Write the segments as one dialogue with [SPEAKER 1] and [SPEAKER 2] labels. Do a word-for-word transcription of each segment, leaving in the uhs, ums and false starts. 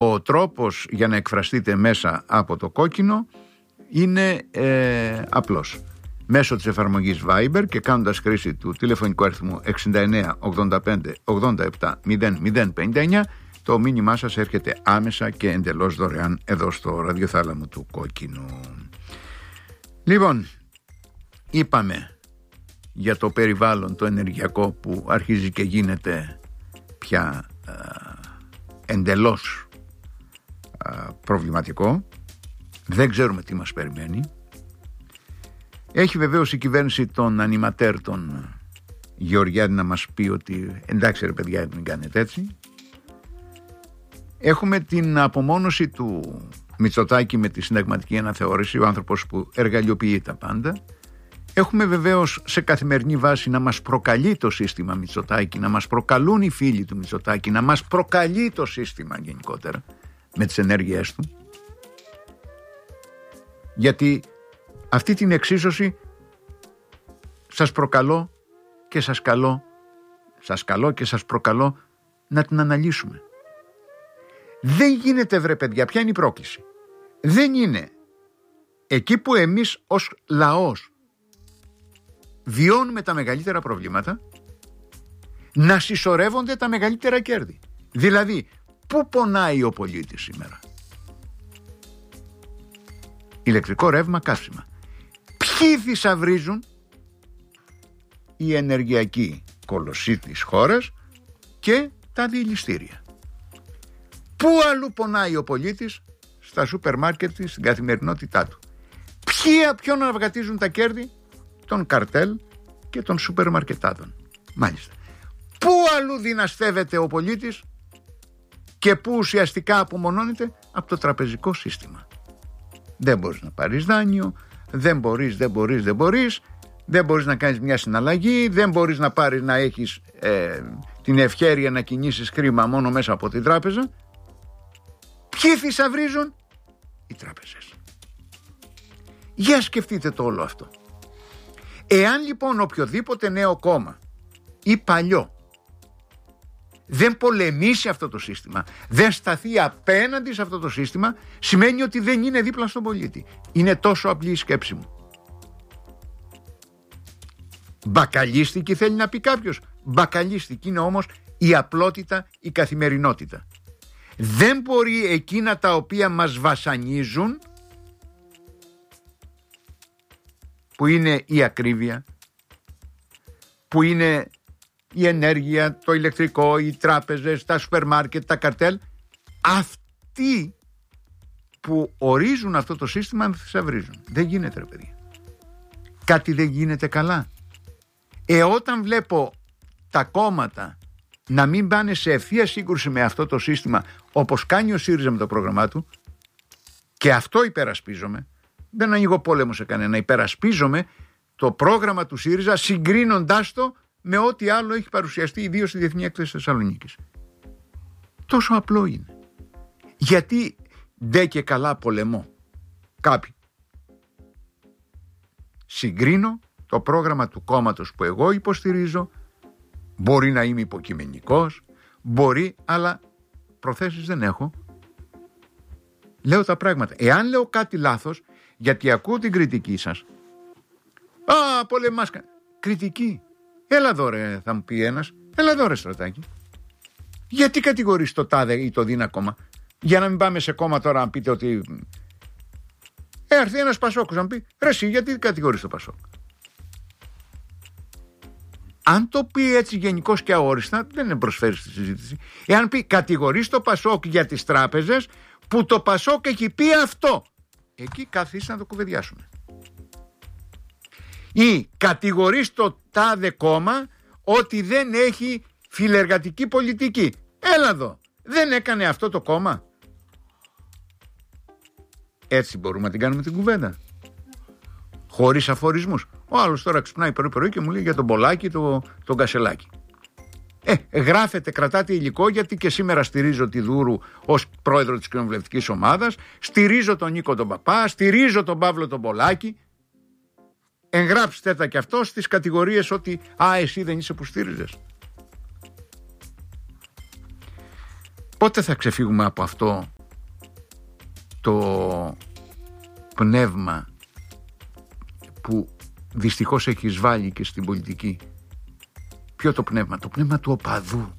[SPEAKER 1] ο τρόπος για να εκφραστείτε μέσα από το κόκκινο είναι ε, απλός. Μέσω της εφαρμογής Viber και κάνοντας χρήση του τηλεφωνικού αριθμού εξήντα εννέα ογδόντα πέντε ογδόντα επτά μηδέν μηδέν πενήντα εννέα, το μήνυμά σας έρχεται άμεσα και εντελώς δωρεάν εδώ στο ραδιοθάλαμο του κόκκινου. Λοιπόν, είπαμε για το περιβάλλον το ενεργειακό που αρχίζει και γίνεται πια α, εντελώς α, προβληματικό. Δεν ξέρουμε τι μας περιμένει. Έχει βεβαίως η κυβέρνηση των ανιματέρ των Γεωργιάδη να μας πει ότι εντάξει ρε παιδιά, μην κάνετε έτσι. Έχουμε την απομόνωση του Μητσοτάκη με τη συνταγματική αναθεώρηση, ο άνθρωπος που εργαλειοποιεί τα πάντα. Έχουμε βεβαίως σε καθημερινή βάση να μας προκαλεί το σύστημα Μητσοτάκη, να μας προκαλούν οι φίλοι του Μητσοτάκη, να μας προκαλεί το σύστημα γενικότερα με τις ενέργειές του. Γιατί αυτή την εξίσωση σας προκαλώ και σας καλώ, σας καλώ και σας προκαλώ να την αναλύσουμε. Δεν γίνεται βρε παιδιά, ποια είναι η πρόκληση? Δεν είναι εκεί που εμείς ως λαός βιώνουμε τα μεγαλύτερα προβλήματα να συσσωρεύονται τα μεγαλύτερα κέρδη. Δηλαδή, πού πονάει ο πολίτης σήμερα? Ηλεκτρικό ρεύμα, καύσιμα. Ποιοι θησαυρίζουν? Η ενεργειακή κολοσσή της χώρας και τα διελιστήρια. Πού αλλού πονάει ο πολίτης? Στα σούπερ μάρκετ της, στην καθημερινότητά του. Ποιοι ποιον αναβγατίζουν τα κέρδη? Των καρτέλ και των σούπερ μαρκετάδων. Μάλιστα. Πού αλλού δυναστεύεται ο πολίτης και πού ουσιαστικά απομονώνεται? Από το τραπεζικό σύστημα. Δεν μπορείς να πάρεις δάνειο, δεν μπορείς, δεν μπορείς, δεν μπορείς, δεν μπορείς να κάνεις μια συναλλαγή, δεν μπορείς να πάρεις να έχεις ε, την ευχέρεια να κινήσεις χρήμα μόνο μέσα από την τράπεζα. Ποιοι θησαυρίζουν? Οι τράπεζες. Για σκεφτείτε το όλο αυτό. Εάν λοιπόν οποιοδήποτε νέο κόμμα ή παλιό δεν πολεμήσει αυτό το σύστημα, δεν σταθεί απέναντι σε αυτό το σύστημα, σημαίνει ότι δεν είναι δίπλα στον πολίτη. Είναι τόσο απλή η σκέψη μου. Μπακαλίστικη θέλει να πει κάποιος. Μπακαλίστικη είναι όμως η απλότητα, η καθημερινότητα. Δεν μπορεί εκείνα τα οποία μας βασανίζουν, που είναι η ακρίβεια, που είναι η ενέργεια, το ηλεκτρικό, οι τράπεζες, τα σούπερ μάρκετ, τα καρτέλ, αυτοί που ορίζουν αυτό το σύστημα θησαυρίζουν. Δεν γίνεται ρε παιδιά. Κάτι δεν γίνεται καλά. Ε, όταν βλέπω τα κόμματα να μην πάνε σε ευθεία σύγκρουση με αυτό το σύστημα, όπως κάνει ο ΣΥΡΙΖΑ με το πρόγραμμά του, και αυτό υπερασπίζομαι, δεν ανοίγω πόλεμο σε κανένα, υπερασπίζομαι το πρόγραμμα του ΣΥΡΙΖΑ συγκρίνοντάς το με ό,τι άλλο έχει παρουσιαστεί, ιδίως στη Διεθνή Έκθεση Θεσσαλονίκης. Τόσο απλό είναι. Γιατί ντε και καλά πολεμώ κάποιοι? Συγκρίνω το πρόγραμμα του κόμματος που εγώ υποστηρίζω. Μπορεί να είμαι υποκειμενικός, μπορεί, αλλά προθέσεις δεν έχω. Λέω τα πράγματα. Εάν λέω κάτι λάθος, γιατί ακούω την κριτική σας. Α, πολεμάς. Κριτική. Έλα εδώ ρε, θα μου πει ένας. Έλα εδώ ρε Στρατάκη. Γιατί κατηγορείς το τάδε ή το δίνα κόμμα? Για να μην πάμε σε κόμμα τώρα να πείτε ότι... Ε, έρθει ένας Πασόκος να μου πει, ρε εσύ γιατί κατηγορείς το Πασόκ? Αν το πει έτσι γενικώς και αόριστα, δεν προσφέρει στη συζήτηση. Εάν πει κατηγορείς το Πασόκ για τις τράπεζες, που το Πασόκ έχει πει αυτό, εκεί καθίστε να το κουβεντιάσουμε. Ή κατηγορείς το τάδε κόμμα ότι δεν έχει φιλεργατική πολιτική. Έλα εδώ, δεν έκανε αυτό το κόμμα? Έτσι μπορούμε να την κάνουμε την κουβέντα, χωρίς αφορισμούς. Ο άλλος τώρα ξυπνάει πρωί πρωί και μου λέει για τον Πολάκη, τον, τον Κασελάκη. Ε, γράφετε, κρατάτε υλικό, γιατί και σήμερα στηρίζω τη Δούρου ως πρόεδρο της κοινοβουλευτικής ομάδας, στηρίζω τον Νίκο τον Παπά, στηρίζω τον Παύλο τον Πολάκη. Εγγράψτε τα και αυτό στις κατηγορίες ότι α, εσύ δεν είσαι που στήριζες. Πότε θα ξεφύγουμε από αυτό το πνεύμα που δυστυχώς έχει εισβάλει και στην πολιτική. Ποιο το πνεύμα? Το πνεύμα του οπαδού,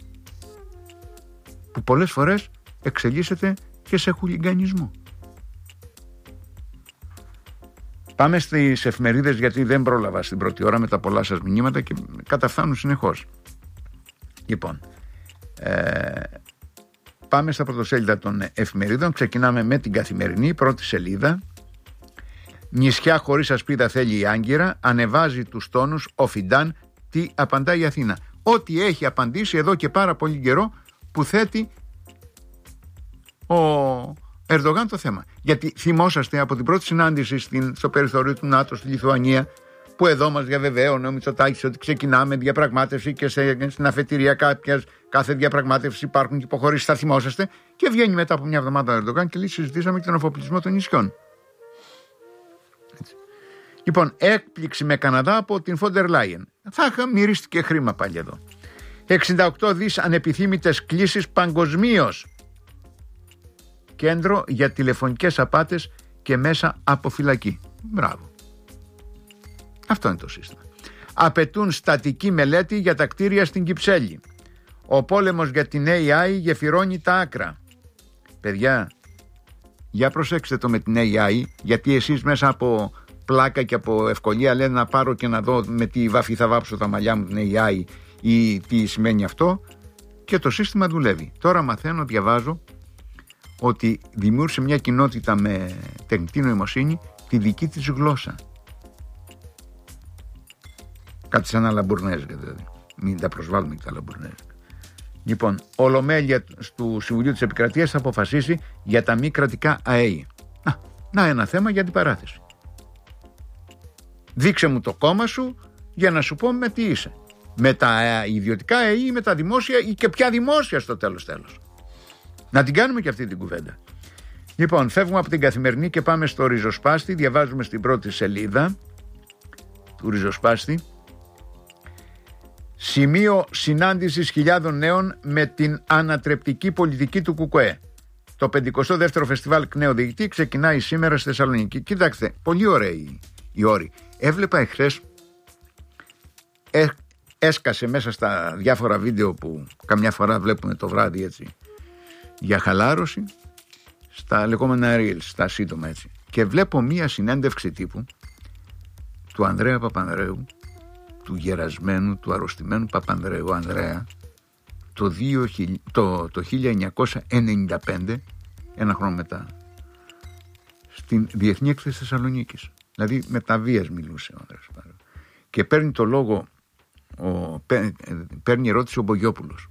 [SPEAKER 1] που πολλές φορές εξελίσσεται και σε χουλιγκανισμό. Πάμε στις εφημερίδες, γιατί δεν πρόλαβα στην πρώτη ώρα με τα πολλά σας μηνύματα και καταφθάνουν συνεχώς. Λοιπόν, ε, πάμε στα πρωτοσέλιδα των εφημερίδων. Ξεκινάμε με την Καθημερινή, πρώτη σελίδα. Νησιά χωρίς ασπίδα θέλει η Άγκυρα, ανεβάζει τους τόνους ο Φιντάν. Τι απαντάει η Αθήνα? Ό,τι έχει απαντήσει εδώ και πάρα πολύ καιρό που θέτει ο Ερντογάν το θέμα. Γιατί θυμόσαστε από την πρώτη συνάντηση στην, στο περιθώριο του ΝΑΤΟ στη Λιθουανία, που εδώ μας διαβεβαίωνε ο Μητσοτάκης ότι ξεκινάμε διαπραγμάτευση και σε, στην αφετηρία κάποιας, κάθε διαπραγμάτευση υπάρχουν και υποχωρήσεις. Θα θυμόσαστε. Και βγαίνει μετά από μια εβδομάδα ο Ερντογάν και λέει: συζητήσαμε και τον αφοπλισμό των νησιών. Έτσι. Λοιπόν, έκπληξη με Καναδά από την Φόντερ Λάιεν. Θα μυρίστηκε χρήμα πάλι εδώ. εξήντα οκτώ δις ανεπιθύμητες κλήσεις παγκοσμίως. Κέντρο για τηλεφωνικές απάτες και μέσα από φυλακή. Μπράβο. Αυτό είναι το σύστημα. Απαιτούν στατική μελέτη για τα κτίρια στην Κυψέλη. Ο πόλεμος για την έι άι γεφυρώνει τα άκρα. Παιδιά, για προσέξτε το με την έι άι, γιατί εσείς μέσα από πλάκα και από ευκολία λένε να πάρω και να δω με τι βάφη θα βάψω τα μαλλιά μου την έι άι ή τι σημαίνει αυτό, και το σύστημα δουλεύει. Τώρα μαθαίνω, διαβάζω ότι δημιούργησε μια κοινότητα με τεχνητή νοημοσύνη τη δική της γλώσσα. Κάτι σαν λαμπουρνέζικα δηλαδή. Μην τα προσβάλλουμε και τα λαμπουρνέζικα. Λοιπόν, ολομέλεια του Συμβουλίου της Επικρατείας θα αποφασίσει για τα μη κρατικά ΑΕΗ. Να, να ένα θέμα για την παράθεση. Δείξε μου το κόμμα σου για να σου πω με τι είσαι. Με τα ιδιωτικά ΑΕΗ ή με τα δημόσια, ή και ποια δημόσια στο τέλος τέλος. Να την κάνουμε και αυτή την κουβέντα. Λοιπόν, φεύγουμε από την Καθημερινή και πάμε στο ριζοσπάστη. Διαβάζουμε στην πρώτη σελίδα του ριζοσπάστη. Σημείο συνάντησης χιλιάδων νέων με την ανατρεπτική πολιτική του ΚΚΕ. Το πενηκοστό δεύτερο φεστιβάλ Κνέο Διοικητή ξεκινάει σήμερα στη Θεσσαλονίκη. Κοιτάξτε, πολύ ωραία η, η όρη. Έβλεπα εχθές, ε, έσκασε μέσα στα διάφορα βίντεο που καμιά φορά βλέπουμε το βράδυ έτσι για χαλάρωση, στα λεγόμενα reels, στα σύντομα έτσι. Και βλέπω μία συνέντευξη τύπου του Ανδρέα Παπανδρέου, του γερασμένου, του αρρωστημένου Παπανδρέου Ανδρέα, το, δύο, το, το χίλια εννιακόσια ενενήντα πέντε, ένα χρόνο μετά, στην Διεθνή Έκθεση Θεσσαλονίκης. Δηλαδή με τα βίας μιλούσε ο Ανδρέας. Και παίρνει το λόγο, ο, παίρνει ερώτηση ο Μπογιόπουλος.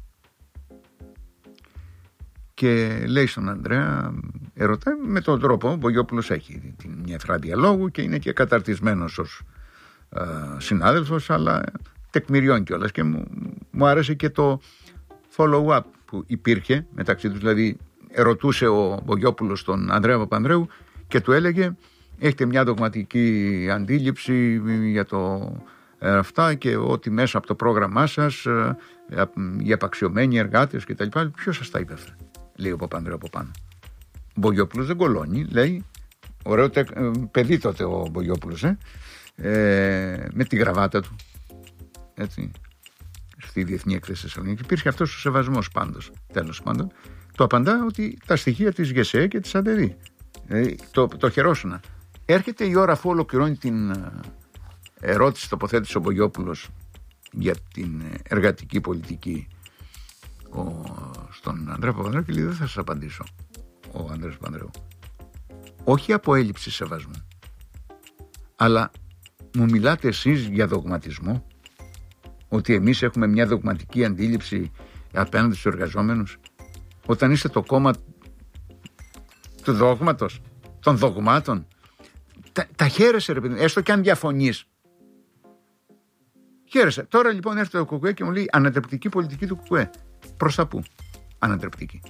[SPEAKER 1] Και λέει στον Ανδρέα, ερωτάει με τον τρόπο, ο Μπογιόπουλος έχει μια εφρά διαλόγου και είναι και καταρτισμένος ως α, συνάδελφος, αλλά τεκμηριώνει κιόλας, και μου, μου άρεσε και το follow-up που υπήρχε μεταξύ τους. Δηλαδή ερωτούσε ο Μπογιόπουλος τον Ανδρέα Παπανδρέου και του έλεγε: έχετε μια δογματική αντίληψη για το ε, αυτά και ότι μέσα από το πρόγραμμά σας ε, ε, οι απαξιωμένοι εργάτες κτλ. Ποιος σας τα είπε αυτά? Λέει ο Παπανδρέου από πάνω. Ο Μπογιόπουλος δεν κολώνει, λέει. Ωραίο τε, ε, παιδί τότε ο Μπογιόπουλος, ε, ε, με τη γραβάτα του. Έτσι. Στη Διεθνή Έκθεση Θεσσαλονίκη υπήρχε αυτός ο σεβασμός πάντως. Τέλος πάντων, το απαντά ότι τα στοιχεία της ΓΕΣΕ και της ΑΝΤΕΔΗ. Ε, το, το χαιρόσουνα. Έρχεται η ώρα, αφού ολοκληρώνει την ερώτηση, τοποθέτηση ο Μπογιόπουλος για την εργατική πολιτική ο, στον Ανδρέα Παπανδρέου, και λέει: δεν θα σας απαντήσω. Ο Ανδρέας Παπανδρέου, όχι από έλλειψη σεβασμού, αλλά μου μιλάτε εσείς για δογματισμό, ότι εμείς έχουμε μια δογματική αντίληψη απέναντι στους εργαζόμενους, όταν είστε το κόμμα του δόγματος, των δογμάτων? Τα, τα χαίρεσαι, ρε παιδί, έστω και αν διαφωνείς. Χαίρεσαι. Τώρα λοιπόν έρχεται το ΚΚΕ και μου λέει: ανατρεπτική πολιτική του ΚΚΕ. Προς τα πού ανατρεπτική?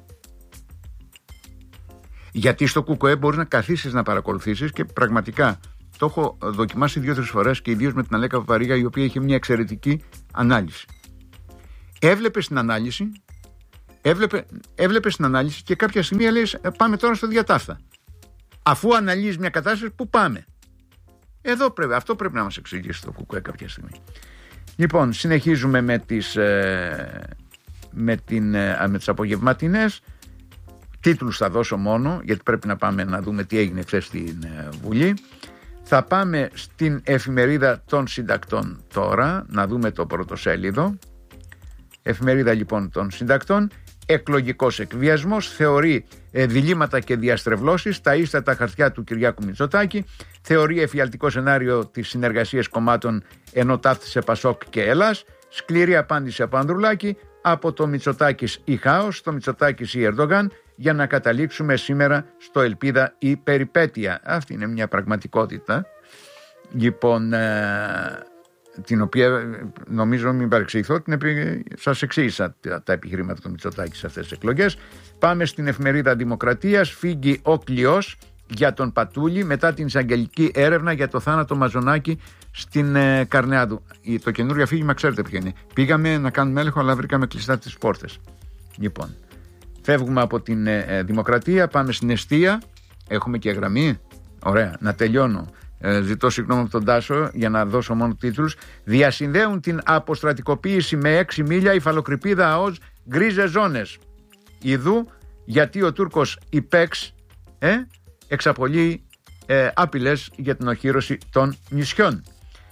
[SPEAKER 1] Γιατί στο ΚΚΕ μπορείς να καθίσεις να παρακολουθήσεις, και πραγματικά το έχω δοκιμάσει δύο-τρεις φορές, και ιδίως με την Αλέκα Παπαρίγα, η οποία είχε μια εξαιρετική ανάλυση. Έβλεπες την ανάλυση Έβλεπε, έβλεπε στην ανάλυση και κάποια στιγμή λέει πάμε τώρα στο διατάφτα. Αφού αναλύεις μια κατάσταση, πού πάμε? Εδώ πρέπει, αυτό πρέπει να μας εξηγήσει το ΚΚΕ κάποια στιγμή. Λοιπόν, συνεχίζουμε με τις, ε, με, την, ε, με τις απογευματινές. Τίτλους θα δώσω μόνο, γιατί πρέπει να πάμε να δούμε τι έγινε χθες στην ε, Βουλή. Θα πάμε στην εφημερίδα των συντακτών τώρα, να δούμε το πρωτοσέλιδο. Εφημερίδα λοιπόν των συντακτών. Εκλογικός εκβιασμός, θεωρεί ε, διλήμματα και διαστρεβλώσεις, τα ίστατα χαρτιά του Κυριάκου Μητσοτάκη, θεωρεί εφιαλτικό σενάριο της συνεργασίας κομμάτων ενώ ταύτισε Πασόκ και Ελλάς, σκληρή απάντηση από Ανδρουλάκη, από το Μητσοτάκης ή χάος, το Μητσοτάκης ή Ερντογάν, για να καταλήξουμε σήμερα στο ελπίδα ή περιπέτεια. Αυτή είναι μια πραγματικότητα, λοιπόν, ε, την οποία νομίζω, μην παρεξηγηθώ, την επί... σας εξήγησα τα επιχειρήματα του Μητσοτάκη σε αυτές τις εκλογές. Πάμε στην εφημερίδα Δημοκρατίας. Φύγει ο κλειός για τον Πατούλη μετά την εισαγγελική έρευνα για το θάνατο Μαζονάκη στην ε, Καρνεάδου. Το καινούριο αφήγημα ξέρετε ποιο είναι. Πήγαμε να κάνουμε έλεγχο, αλλά βρήκαμε κλειστά τις πόρτες. Λοιπόν, φεύγουμε από την ε, Δημοκρατία, πάμε στην Εστία. Έχουμε και γραμμή. Ωραία, να τελειώνω. Ε, ζητώ συγγνώμη από τον Τάσο για να δώσω μόνο τίτλους. Διασυνδέουν την αποστρατικοποίηση με έξι μίλια, υφαλοκρηπίδα ΑΟΣ, γκρίζες ζώνες. Ιδού γιατί ο Τούρκος Ιπέξ ε, εξαπολύει ε, άπειλες για την οχύρωση των νησιών.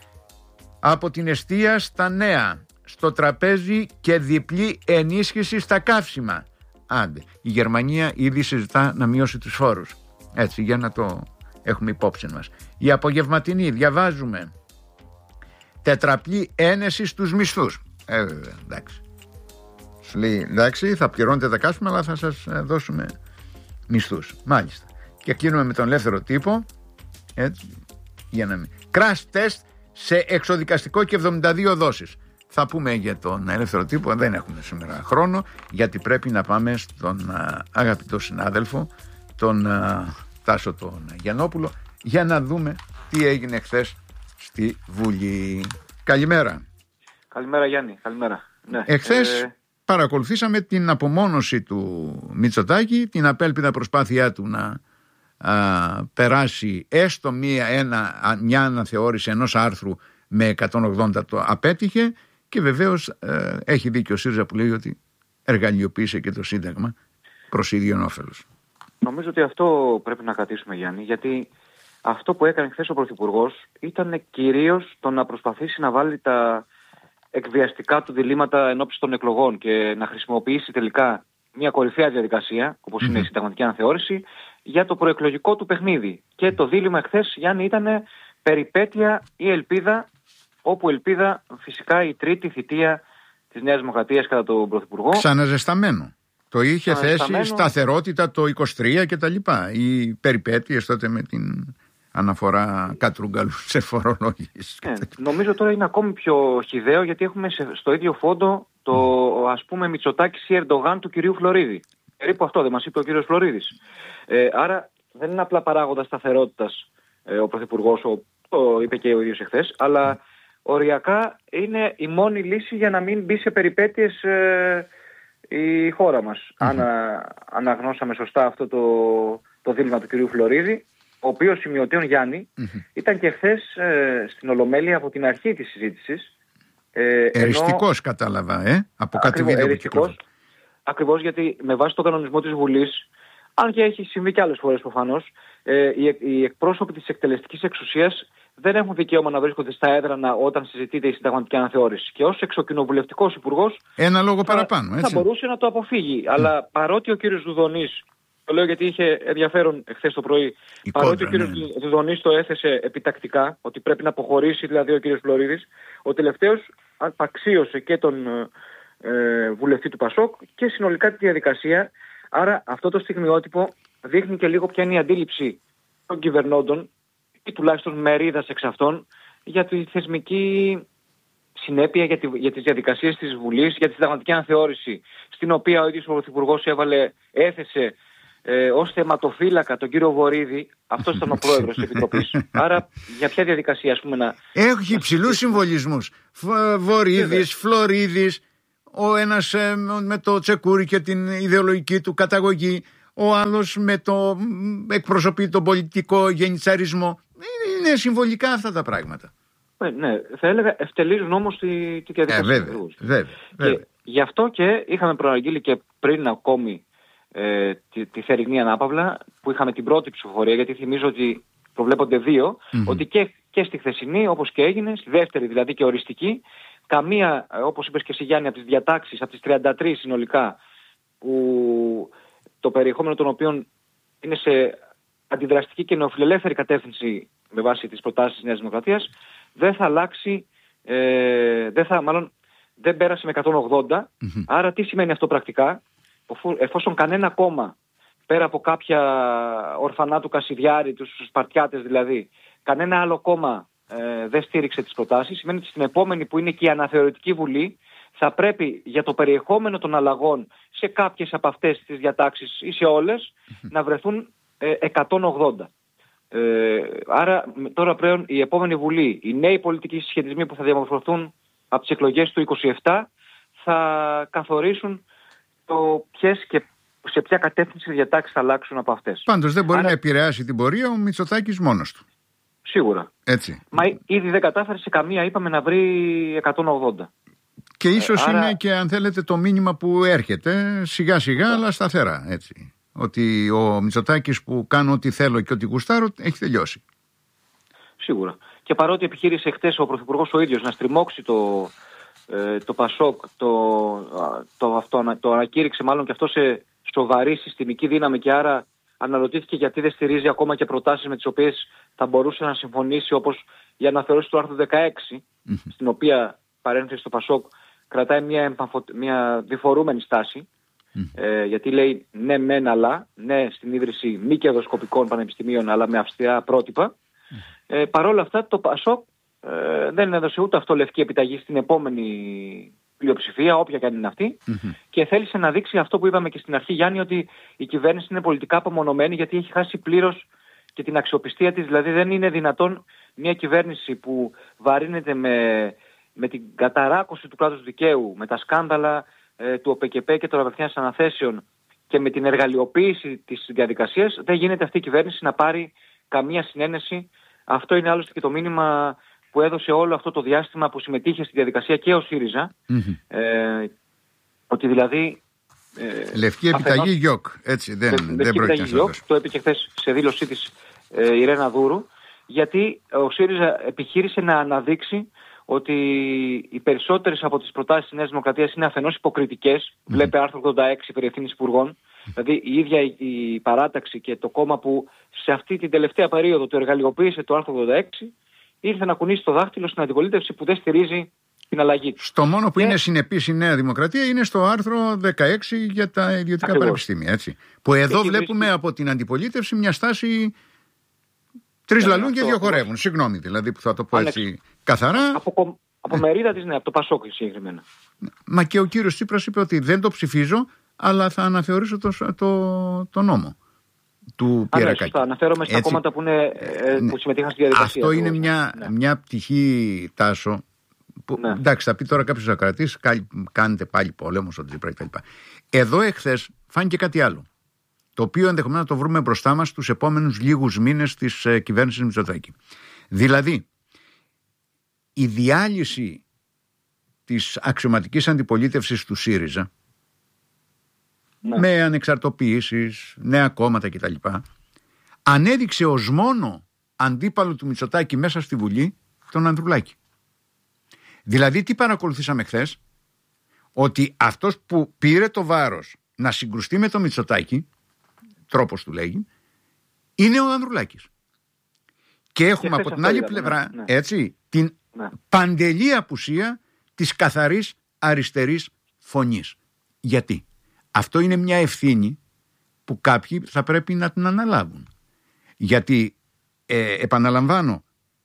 [SPEAKER 1] Από την Εστία στα νέα. Στο τραπέζι και διπλή ενίσχυση στα καύσιμα. Άντε, η Γερμανία ήδη συζητά να μειώσει τους φόρους. Έτσι, για να το έχουμε υπόψη μας. Η απογευματινή, διαβάζουμε, τετραπλή ένεση στους μισθούς. Ε, βέβαια, εντάξει. Λέει, εντάξει, θα πληρώνετε τα καύσιμα, αλλά θα σας δώσουμε μισθούς. Μάλιστα. Και κλείνουμε με τον ελεύθερο τύπο. Έτσι, για να μην. Crash test σε εξοδικαστικό και εβδομήντα δύο δόσεις. Θα πούμε για τον ελεύθερο τύπο, δεν έχουμε σήμερα χρόνο, γιατί πρέπει να πάμε στον α, αγαπητό συνάδελφο, τον α, Τάσο τον Γιαννόπουλο, για να δούμε τι έγινε χθες στη Βουλή. Καλημέρα.
[SPEAKER 2] Καλημέρα Γιάννη, καλημέρα. Ναι.
[SPEAKER 1] Εχθές
[SPEAKER 2] ε...
[SPEAKER 1] παρακολουθήσαμε την απομόνωση του Μητσοτάκη, την απέλπιδα προσπάθειά του να α, περάσει έστω μία, ένα, μια αναθεώρηση ενός άρθρου με εκατόν ογδόντα, το απέτυχε, και βεβαίως ε, έχει δίκιο ο ΣΥΡΙΖΑ που λέει ότι εργαλειοποίησε και το Σύνταγμα προς ίδιον όφελος.
[SPEAKER 2] Νομίζω ότι αυτό πρέπει να κρατήσουμε, Γιάννη, γιατί αυτό που έκανε χθες ο Πρωθυπουργός ήταν κυρίως το να προσπαθήσει να βάλει τα εκβιαστικά του διλήμματα ενόψει των εκλογών και να χρησιμοποιήσει τελικά μια κορυφαία διαδικασία, όπως mm-hmm. είναι η συνταγματική αναθεώρηση, για το προεκλογικό του παιχνίδι. Και το δίλημμα χθες, Γιάννη, ήταν περιπέτεια ή ελπίδα, όπου ελπίδα φυσικά η τρίτη θητεία της Νέας Δημοκρατίας κατά τον Πρωθυπουργό.
[SPEAKER 1] Ξαναζεσταμένο. Το είχε θέσει σταθερότητα το είκοσι τρία και τα λοιπά. Οι περιπέτειες τότε με την αναφορά Κατρούγκαλου σε φορολόγηση.
[SPEAKER 2] Ε, νομίζω τώρα είναι ακόμη πιο χυδαίο, γιατί έχουμε στο ίδιο φόντο το ας πούμε Μητσοτάκης ή Ερντογάν του κυρίου Φλωρίδη. Περίπου αυτό δεν μας είπε ο κύριος Φλωρίδης. Ε, άρα δεν είναι απλά παράγοντα σταθερότητας ε, ο Πρωθυπουργός, ο, το είπε και ο ίδιος εχθές, αλλά οριακά είναι η μόνη λύση για να μην μπει σε περιπέτειες ε, η χώρα μας. Mm-hmm. Αν αναγνώσαμε σωστά αυτό το, το δίλημμα του κυρίου Φλωρίδη, ο οποίος σημειωτέων, Γιάννη, mm-hmm. ήταν και χθες ε, στην Ολομέλεια από την αρχή της συζήτησης. Ε,
[SPEAKER 1] εριστικός
[SPEAKER 2] ενώ...
[SPEAKER 1] κατάλαβα, ε, από κάτι βίντεο που κυκλοφορεί.
[SPEAKER 2] Ακριβώς, γιατί με βάση το κανονισμό της Βουλής, αν και έχει συμβεί και άλλες φορές προφανώς, ε, οι, οι εκπρόσωποι της εκτελεστικής εξουσίας δεν έχουν δικαίωμα να βρίσκονται στα έδρανα όταν συζητείται η συνταγματική αναθεώρηση. Και ως εξοκοινοβουλευτικός υπουργός,
[SPEAKER 1] ένα λόγο παραπάνω, έτσι,
[SPEAKER 2] θα μπορούσε να το αποφύγει. Mm. Αλλά παρότι ο κύριος Δουδονής, το λέω γιατί είχε ενδιαφέρον χθες το πρωί, η παρότι κόντρα, ο κύριος ναι. Δουδονής το έθεσε επιτακτικά, ότι πρέπει να αποχωρήσει δηλαδή ο κύριος Φλωρίδης, ο τελευταίος απαξίωσε και τον ε, βουλευτή του Πασόκ και συνολικά τη διαδικασία. Άρα αυτό το στιγμιότυπο δείχνει και λίγο ποια είναι η αντίληψη των κυβερνώντων, ή τουλάχιστον μερίδας εξ αυτών, για τη θεσμική συνέπεια, για, τη, για τις διαδικασίες της Βουλής, για τη συνταγματική αναθεώρηση, στην οποία ο ίδιος ο Πρωθυπουργός έβαλε, έθεσε ε, ως θεματοφύλακα τον κύριο Βορίδη. Αυτός ήταν ο πρόεδρος της Επιτροπής. Άρα για ποια διαδικασία, ας πούμε, να...
[SPEAKER 1] Έχει υψηλούς συμβολισμούς. Βορίδης, Φλωρίδης, ο ένας ε, με το τσεκούρι και την ιδεολογική του καταγωγή, ο άλλος με το εκπροσωπεί τον πολιτικό γενιτσαρισμό. Είναι συμβολικά αυτά τα πράγματα.
[SPEAKER 2] Ε, ναι, θα έλεγα ευτελίζουν όμως τη, τη διαδικασία.
[SPEAKER 1] Ε, βέβαια, βέβαια, βέβαια.
[SPEAKER 2] Και γι' αυτό και είχαμε προαναγγείλει και πριν ακόμη ε, τη, τη θερινή ανάπαυλα, που είχαμε την πρώτη ψηφοφορία, γιατί θυμίζω ότι προβλέπονται δύο, mm-hmm. ότι και, και στη χθεσινή, όπως και έγινε, στη δεύτερη δηλαδή και οριστική, καμία, όπως είπες και εσύ Γιάννη, από τις διατάξεις, από τις τριάντα τρεις συνολικά, που το περιεχόμενο των οποίων είναι σε αντιδραστική και νεοφιλελεύθερη κατεύθυνση με βάση τις προτάσεις της Νέας Δημοκρατίας, δεν θα αλλάξει, ε, δεν θα, μάλλον δεν πέρασε με εκατόν ογδόντα. Mm-hmm. Άρα τι σημαίνει αυτό πρακτικά? Εφόσον κανένα κόμμα, πέρα από κάποια ορφανά του Κασιδιάρη, τους Σπαρτιάτες δηλαδή, κανένα άλλο κόμμα ε, δεν στήριξε τις προτάσεις, σημαίνει ότι στην επόμενη, που είναι και η αναθεωρητική βουλή, θα πρέπει για το περιεχόμενο των αλλαγών σε κάποιες από αυτές τις διατάξεις ή σε όλες mm-hmm. να βρεθούν ε, εκατόν ογδόντα. Ε, άρα τώρα πλέον η επόμενη βουλή, οι νέοι πολιτικοί συσχετισμοί που θα διαμορφωθούν από τις εκλογές του είκοσι επτά θα καθορίσουν το ποιες και σε ποια κατεύθυνση διατάξεις θα αλλάξουν από αυτές.
[SPEAKER 1] Πάντως δεν μπορεί
[SPEAKER 2] Άρα,
[SPEAKER 1] να επηρεάσει την πορεία ο Μητσοτάκης μόνος του.
[SPEAKER 2] Σίγουρα.
[SPEAKER 1] Έτσι.
[SPEAKER 2] Μα ήδη δεν κατάφερε σε καμία, είπαμε, να βρει εκατόν ογδόντα.
[SPEAKER 1] Και ίσως
[SPEAKER 2] ε, άρα...
[SPEAKER 1] είναι και, αν θέλετε, το μήνυμα που έρχεται σιγά σιγά, yeah. αλλά σταθερά, έτσι. Ότι ο Μητσοτάκης που κάνω ό,τι θέλω και ό,τι γουστάρω έχει τελειώσει.
[SPEAKER 2] Σίγουρα. Και παρότι επιχείρησε χτες ο Πρωθυπουργός ο ίδιος να στριμώξει το, ε, το Πασόκ, το, το, αυτό, το ανακήρυξε μάλλον και αυτό σε σοβαρή συστημική δύναμη, και άρα αναρωτήθηκε γιατί δεν στηρίζει ακόμα και προτάσεις με τις οποίες θα μπορούσε να συμφωνήσει, όπως η αναθεώρηση του άρθρου δεκαέξι, mm-hmm. στην οποία, παρένθεση, το Πασόκ κρατάει μια, εμπαφο, μια διφορούμενη στάση. Mm. Ε, γιατί λέει ναι μεν αλλά, ναι στην ίδρυση μη κερδοσκοπικών πανεπιστημίων αλλά με αυστηρά πρότυπα. Mm. Ε, παρόλα αυτά το Πασόκ ε, δεν έδωσε ούτε αυτό λευκή επιταγή στην επόμενη πλειοψηφία, όποια και αν είναι αυτή, mm-hmm. και θέλησε να δείξει αυτό που είπαμε και στην αρχή, Γιάννη, ότι η κυβέρνηση είναι πολιτικά απομονωμένη, γιατί έχει χάσει πλήρως και την αξιοπιστία της. Δηλαδή δεν είναι δυνατόν μια κυβέρνηση που βαρύνεται με, με την καταράκωση του κράτους δικαίου, με τα σκάνδαλα του ΟΠΕΚΕΠΕ και των απευθείας αναθέσεων και με την εργαλειοποίηση της διαδικασίας, δεν γίνεται αυτή η κυβέρνηση να πάρει καμία συνένεση. Αυτό είναι άλλωστε και το μήνυμα που έδωσε όλο αυτό το διάστημα που συμμετείχε στη διαδικασία και ο ΣΥΡΙΖΑ. Mm-hmm. Ε, ότι δηλαδή... Ε,
[SPEAKER 1] λευκή επιταγή γιοκ, έτσι, δεν, δεν πρόκειται να σας δώσω.
[SPEAKER 2] Το είπε και χθες σε δήλωσή της ε, η Ρένα Δούρου, γιατί ο ΣΥΡΙΖΑ επιχείρησε να αναδείξει ότι οι περισσότερες από τις προτάσεις της Νέας Δημοκρατίας είναι αφενός υποκριτικές. Mm. Βλέπε άρθρο ογδόντα έξι περί ευθύνης υπουργών. Δηλαδή η ίδια η παράταξη και το κόμμα που σε αυτή την τελευταία περίοδο το εργαλειοποίησε το άρθρο ογδόντα έξι, ήρθε να κουνήσει το δάχτυλο στην αντιπολίτευση που δεν στηρίζει την αλλαγή.
[SPEAKER 1] Στο μόνο που και... είναι συνεπής η Νέα Δημοκρατία είναι στο άρθρο δεκαέξι για τα ιδιωτικά Ακριβώς. πανεπιστήμια. Έτσι. Που εδώ και βλέπουμε βρίσκει... από την αντιπολίτευση μια στάση... Τρεις yeah, λαλούν και δύο χορεύουν. Συγγνώμη δηλαδή που θα το πω Ανέξι. έτσι καθαρά.
[SPEAKER 2] Από, από μερίδα της, ναι, από το Πασόκ συγκεκριμένα.
[SPEAKER 1] Μα και ο κύριος Τσίπρας είπε ότι δεν το ψηφίζω, αλλά θα αναθεωρήσω το, το, το νόμο του Πιερακάκη.
[SPEAKER 2] Θα αναφέρομαι στα έτσι, κόμματα που, είναι, ε, ναι. που συμμετείχαν στη διαδικασία.
[SPEAKER 1] Αυτό είναι μια, ναι. μια πτυχή, Τάσο. Που, ναι. Εντάξει, θα πει τώρα κάποιος ακροατής, κάνετε πάλι πόλεμο στον Τσίπρα κτλ. Εδώ εχθές φάνηκε κάτι άλλο, το οποίο ενδεχομένως να το βρούμε μπροστά μας τους επόμενους λίγους μήνες της ε, κυβέρνησης Μητσοτάκη. Δηλαδή, η διάλυση της αξιωματικής αντιπολίτευσης του ΣΥΡΙΖΑ, ναι. με ανεξαρτοποιήσεις, νέα κόμματα κτλ., ανέδειξε ως μόνο αντίπαλο του Μητσοτάκη μέσα στη Βουλή τον Ανδρουλάκη. Δηλαδή, τι παρακολουθήσαμε χθες? Ότι αυτός που πήρε το βάρος να συγκρουστεί με τον Μητσοτάκη, τρόπος του λέγει, είναι ο Ανδρουλάκης. Και έχουμε και από την άλλη είδαμε, πλευρά ναι. έτσι, την ναι. παντελή απουσία της καθαρής αριστερής φωνής. Γιατί? Αυτό είναι μια ευθύνη που κάποιοι θα πρέπει να την αναλάβουν. Γιατί, ε, επαναλαμβάνω,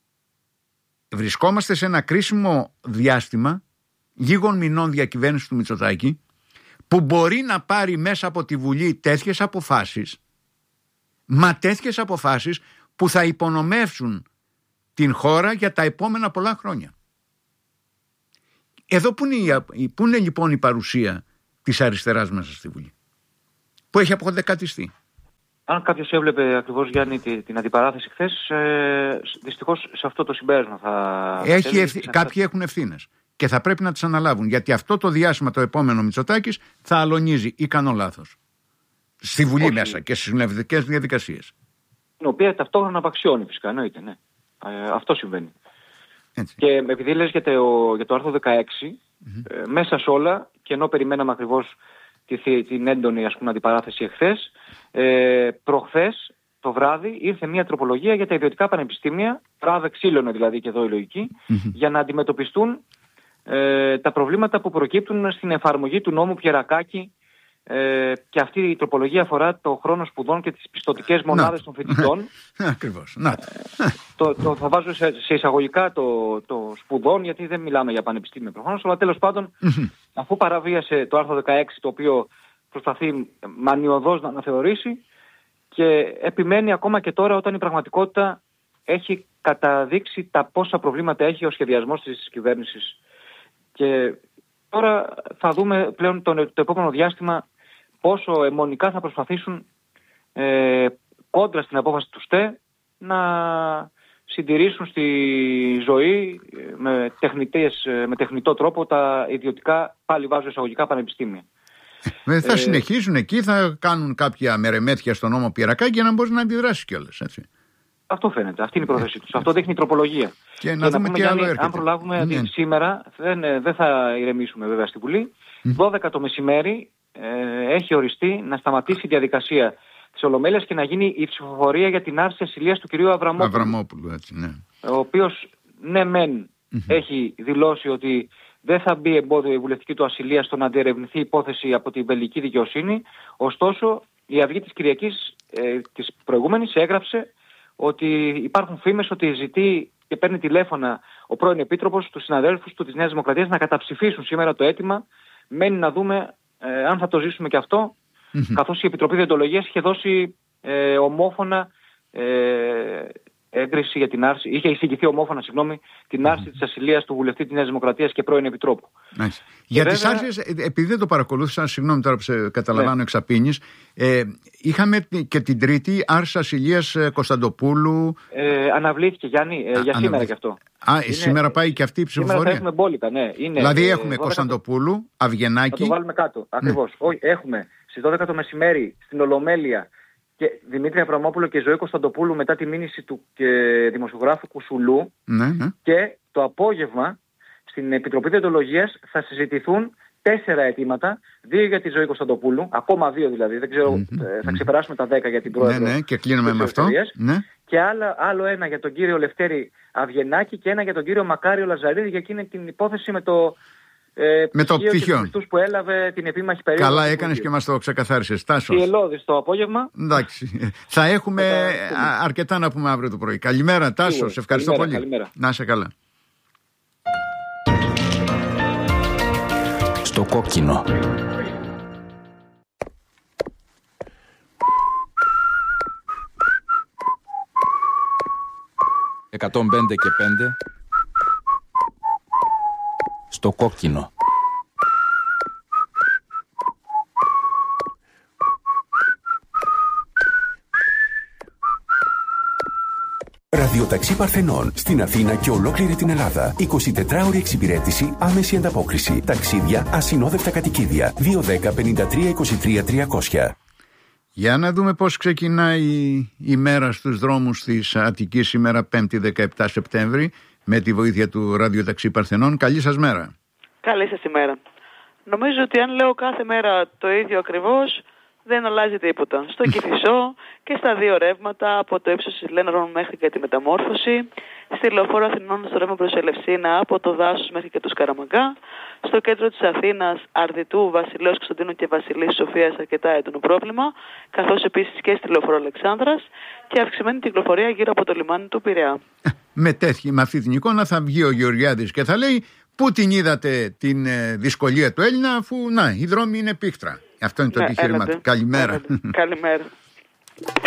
[SPEAKER 1] βρισκόμαστε σε ένα κρίσιμο διάστημα λίγων μηνών διακυβέρνησης του Μητσοτάκη, που μπορεί να πάρει μέσα από τη Βουλή τέτοιες αποφάσεις, μα τέτοιες αποφάσεις που θα υπονομεύσουν την χώρα για τα επόμενα πολλά χρόνια. Εδώ που είναι, η, που είναι λοιπόν η παρουσία της αριστεράς μέσα στη Βουλή, που έχει αποδεκατιστεί.
[SPEAKER 2] Αν κάποιος έβλεπε ακριβώς, Γιάννη, την αντιπαράθεση χθες, ε, δυστυχώς σε αυτό το συμπέρασμα θα...
[SPEAKER 1] Έχει ευθύ... Κάποιοι έχουν ευθύνες και θα πρέπει να τις αναλάβουν, γιατί αυτό το διάστημα το επόμενο Μητσοτάκης θα αλωνίζει ή κάνω λάθος στη Βουλή. Όχι. Μέσα και στις συμβουλευτικές διαδικασίες.
[SPEAKER 2] Την οποία ταυτόχρονα απαξιώνει φυσικά, εννοείται, ναι. Ε, αυτό συμβαίνει. Έτσι. Και επειδή λες για το, για το άρθρο δεκαέξι, mm-hmm. ε, μέσα σε όλα, και ενώ περιμέναμε ακριβώς τη, την έντονη, ας πούμε, αντιπαράθεση εχθές, ε, προχθές το βράδυ ήρθε μια τροπολογία για τα ιδιωτικά πανεπιστήμια, τράβε ξύλωνε δηλαδή και εδώ η λογική, mm-hmm. για να αντιμετωπιστούν ε, τα προβλήματα που προκύπτουν στην εφαρμογή του νόμου Πιερακάκη. Ε, και αυτή η τροπολογία αφορά το χρόνο σπουδών και τις πιστωτικές μονάδες των φοιτητών.
[SPEAKER 1] Ακριβώς. Να.
[SPEAKER 2] Ε, το, το, θα βάζω σε, σε εισαγωγικά το, το σπουδών, γιατί δεν μιλάμε για πανεπιστήμια προφανώς, αλλά τέλος πάντων, αφού παραβίασε το άρθρο δεκαέξι, το οποίο προσπαθεί μανιωδώς να αναθεωρήσει, και επιμένει ακόμα και τώρα, όταν η πραγματικότητα έχει καταδείξει τα πόσα προβλήματα έχει ο σχεδιασμός της κυβέρνησης. Και τώρα θα δούμε πλέον το, το επόμενο διάστημα πόσο αιμονικά θα προσπαθήσουν ε, κόντρα στην απόφαση του ΣΤΕ να συντηρήσουν στη ζωή με, τεχνητές, με τεχνητό τρόπο τα ιδιωτικά, πάλι βάζω εισαγωγικά, πανεπιστήμια.
[SPEAKER 1] Ε, θα ε, συνεχίσουν εκεί, θα κάνουν κάποια μερεμέτια στον νόμο Πιερακάκη για να μπορεί να αντιδράσει κιόλας, έτσι. Αυτό
[SPEAKER 2] φαίνεται, αυτή είναι η πρόθεσή τους. Αυτό δείχνει η τροπολογία.
[SPEAKER 1] Και, και να, να δούμε τι άλλο έρχεται.
[SPEAKER 2] Αν προλάβουμε, ναι. σήμερα δεν, δεν θα ηρεμήσουμε βέβαια στη Βουλή. Mm. δώδεκα το μεσημέρι ε, έχει οριστεί να σταματήσει η διαδικασία της Ολομέλειας και να γίνει η ψηφοφορία για την άρση ασυλίας του κυρίου Αβραμόπουλου.
[SPEAKER 1] Αβραμόπουλου, έτσι, ναι.
[SPEAKER 2] Ο οποίος, ναι μεν, mm-hmm. έχει δηλώσει ότι δεν θα μπει εμπόδιο η βουλευτική του ασυλία στο να διερευνηθεί υπόθεση από την βελγική δικαιοσύνη. Ωστόσο, η Αυγή της Κυριακής ε, της προηγούμενης έγραψε ότι υπάρχουν φήμες ότι ζητεί και παίρνει τηλέφωνα ο πρώην Επίτροπος τους συναδέλφους του της Νέας Δημοκρατίας να καταψηφίσουν σήμερα το αίτημα. Μένει να δούμε ε, αν θα το ζήσουμε και αυτό, mm-hmm. καθώς η Επιτροπή Διοντολογίας είχε δώσει ε, ομόφωνα ε, έγκριση για την άρση, είχε εισηγηθεί ομόφωνα, συγγνώμη, την άρση mm-hmm. της ασυλίας του βουλευτή της Νέας Δημοκρατίας και πρώην Επιτρόπου.
[SPEAKER 1] Nice. Για βέβαια... τις άρσεις, επειδή δεν το παρακολούθησα, συγγνώμη τώρα που σε καταλαμβάνω, ναι. εξαπίνης, ε, είχαμε και την Τρίτη άρση ασυλίας Κωνσταντοπούλου.
[SPEAKER 2] Ε, αναβλήθηκε, Γιάννη, ε, για σήμερα κι αυτό.
[SPEAKER 1] Α, είναι... σήμερα πάει και αυτή η ψηφοφορία.
[SPEAKER 2] Σήμερα θα έχουμε μπόλικα, ναι. Είναι,
[SPEAKER 1] δηλαδή έχουμε
[SPEAKER 2] δώδεκα...
[SPEAKER 1] Κωνσταντοπούλου, Αυγενάκη. Θα
[SPEAKER 2] το βάλουμε κάτω, ακριβώς. Ναι. Όχι, έχουμε στις δώδεκα το μεσημέρι στην Ολομέλεια και Δημήτρη Αβραμόπουλο και Ζωή Κωνσταντοπούλου μετά τη μήνυση του και δημοσιογράφου Κουσουλού. Ναι, ναι. Και το απόγευμα στην Επιτροπή Διοντολογίας θα συζητηθούν τέσσερα αιτήματα, δύο για τη Ζωή Κωνσταντοπούλου, ακόμα δύο δηλαδή, δεν ξέρω, mm-hmm. θα ξεπεράσουμε τα δέκα για την πρόεδρο.
[SPEAKER 1] Ναι, ναι, και κλείνουμε με αυτό. Ναι.
[SPEAKER 2] Και άλλο, άλλο ένα για τον κύριο Λευτέρη Αυγενάκη και ένα για τον κύριο Μακάριο Λαζαρίδη για εκείνη την υπόθεση με το ε,
[SPEAKER 1] με το πτυχίο
[SPEAKER 2] που έλαβε την επίμαχη περίοδο.
[SPEAKER 1] Καλά έκανες και μας το ξεκαθάρισες. Τάσος.
[SPEAKER 2] Η Ελλόδης το απόγευμα.
[SPEAKER 1] Εντάξει. Θα έχουμε θα... αρκετά να πούμε αύριο το πρωί. Καλημέρα Τάσο, σε ευχαριστώ
[SPEAKER 2] καλημέρα,
[SPEAKER 1] πολύ.
[SPEAKER 2] Καλημέρα.
[SPEAKER 1] Να είσαι καλά.
[SPEAKER 3] Στο κόκκινο. εκατόν πέντε και πέντε. Στο κόκκινο.
[SPEAKER 4] Ραδιοταξί Παρθενών στην Αθήνα και ολόκληρη την Ελλάδα. εικοσιτετράωρη εξυπηρέτηση, άμεση ανταπόκριση. Ταξίδια, ασυνόδευτα κατοικίδια. δύο ένα μηδέν πέντε τρία είκοσι τρία τριακόσια.
[SPEAKER 1] Για να δούμε πώς ξεκινάει η μέρα στους δρόμους της Αττικής σήμερα πέμπτη δεκαεπτά Σεπτέμβρη με τη βοήθεια του Ραδιοταξί Παρθενών. Καλή σας μέρα.
[SPEAKER 5] Καλή σας ημέρα. Νομίζω ότι αν λέω κάθε μέρα το ίδιο ακριβώς δεν αλλάζει τίποτα. Στο Κηφισό και στα δύο ρεύματα από το ύψος της Λέναρων μέχρι και τη Μεταμόρφωση, στη Λεωφόρο Αθηνών στο ρεύμα προς Ελευσίνα από το Δάσος μέχρι και το Σκαραμαγκά, στο κέντρο της Αθήνας, Αρδιτού, Βασιλέως Κωνσταντίνου και Βασιλής Σοφίας αρκετά έντονο πρόβλημα, καθώς επίσης και στη Λεωφόρο Αλεξάνδρας και αυξημένη κυκλοφορία γύρω από το λιμάνι του Πειραιά.
[SPEAKER 1] Με τέτοια, με αυτή την εικόνα θα βγει ο Γεωργιάδης και θα λέει πού την είδατε την ε, δυσκολία του Έλληνα, αφού να, οι δρόμοι είναι πίχτρα. Αυτό είναι το ναι, επιχείρημα του. Καλημέρα.
[SPEAKER 5] Καλημέρα.